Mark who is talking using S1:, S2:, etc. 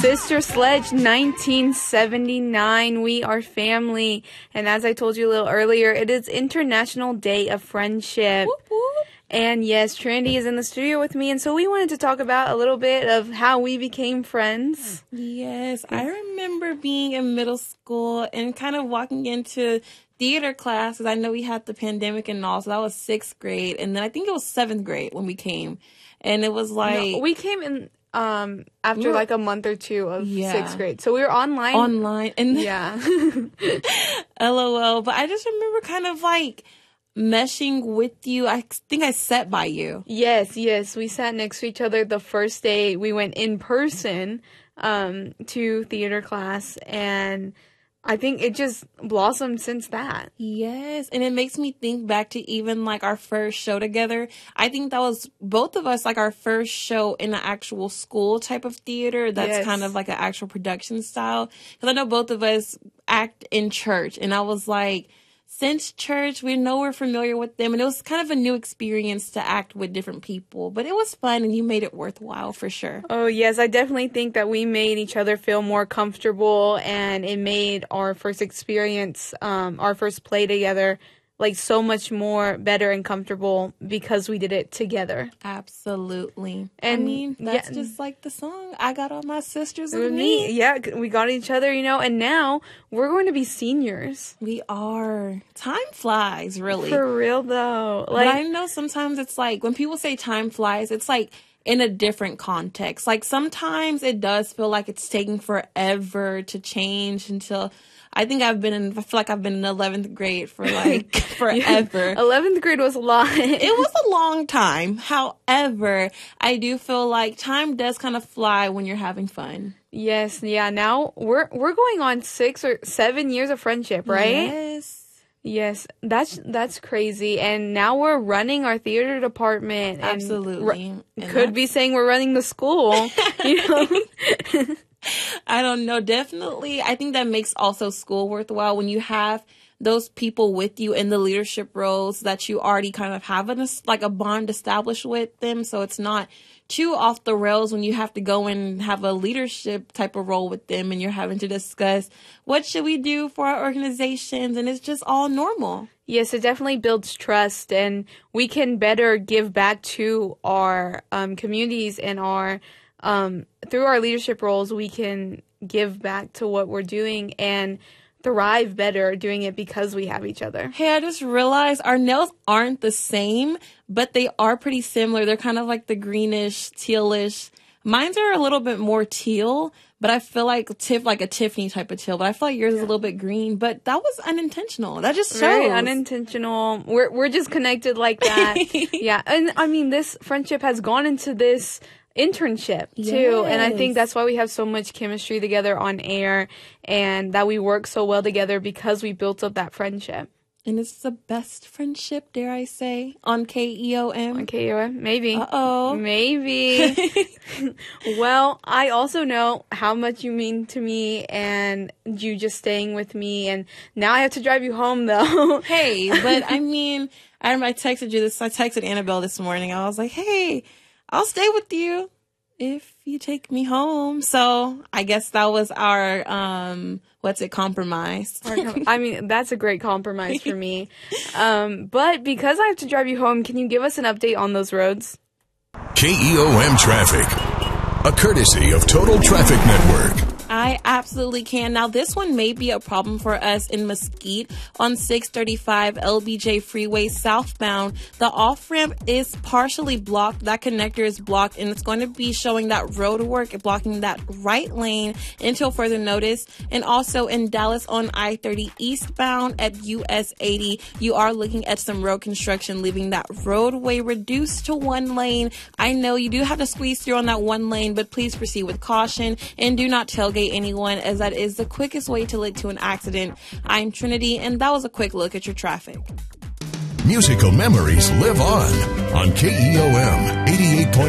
S1: Sister Sledge 1979. We are family. And as I told you a little earlier, it is International Day of Friendship.
S2: Whoop, whoop.
S1: And yes, Trinity is in the studio with me. And so we wanted to talk about a little bit of how we became friends.
S2: Yes, I remember being in middle school and kind of walking into theater class, because I know we had the pandemic and all, so that was 6th grade. And then I think it was 7th grade when we came. And it was like...
S1: No, we came in after like a month or two of 6th grade. So we were online.
S2: Online. And
S1: yeah.
S2: LOL. But I just remember kind of like meshing with you. I think I sat by you.
S1: Yes. We sat next to each other the first day we went in person to theater class, and I think it just blossomed since that.
S2: Yes, and it makes me think back to even like our first show together. I think that was both of us like our first show in an actual school type of theater that's kind of like an actual production style. Because I know both of us act in church, and I was like, since church, we know we're familiar with them, and it was kind of a new experience to act with different people, but it was fun, and you made it worthwhile for sure.
S1: Oh, yes, I definitely think that we made each other feel more comfortable, and it made our first experience, our first play together, like so much more better and comfortable because we did it together.
S2: Absolutely.
S1: And
S2: I mean, that's just like the song, I got all my sisters with me.
S1: Yeah, we got each other, and now we're going to be seniors.
S2: We are. Time flies, really.
S1: For real, though.
S2: But I know sometimes it's like, when people say time flies, it's like in a different context. Like sometimes it does feel like it's taking forever to change until... I feel like I've been in 11th grade for like forever.
S1: 11th grade was a lot.
S2: It was a long time. However, I do feel like time does kind of fly when you're having fun.
S1: Yes. Yeah. Now we're going on 6 or 7 years of friendship, right? Yes. That's crazy. And now we're running our theater department.
S2: Absolutely.
S1: Could be saying we're running the school,
S2: I don't know. Definitely. I think that makes also school worthwhile when you have those people with you in the leadership roles that you already kind of have a bond established with them. So it's not too off the rails when you have to go and have a leadership type of role with them and you're having to discuss what should we do for our organizations, and it's just all normal.
S1: Yes, it definitely builds trust, and we can better give back to our communities and our through our leadership roles, we can give back to what we're doing and thrive better doing it because we have each other.
S2: Hey, I just realized our nails aren't the same, but they are pretty similar. They're kind of like the greenish, tealish. Mine's are a little bit more teal, but I feel like a Tiffany type of teal. But I feel like yours is a little bit green. But that was unintentional. That just shows.
S1: Very unintentional. We're just connected like that. Yeah, and I mean, this friendship has gone into this internship too, and I think that's why we have so much chemistry together on air, and that we work so well together because we built up that friendship.
S2: And it's the best friendship, dare I say, on KEOM.
S1: On KEOM, maybe.
S2: Maybe.
S1: Well, I also know how much you mean to me, and you just staying with me, and now I have to drive you home though.
S2: Hey, but I mean, I texted you this. I texted Annabelle this morning. I was like, hey, I'll stay with you if you take me home. So I guess that was our, compromise.
S1: I mean, that's a great compromise for me. But because I have to drive you home, can you give us an update on those roads?
S3: KEOM Traffic, a courtesy of Total Traffic Network.
S2: I absolutely can. Now, this one may be a problem for us in Mesquite on 635 LBJ Freeway southbound. The off-ramp is partially blocked. That connector is blocked, and it's going to be showing that road work blocking that right lane until further notice. And also in Dallas on I-30 eastbound at US 80, you are looking at some road construction, leaving that roadway reduced to one lane. I know you do have to squeeze through on that one lane, but please proceed with caution and do not tailgate anyone, as that is the quickest way to lead to an accident. I'm Trinity, and that was a quick look at your traffic.
S3: Musical memories live on KEOM 88.1.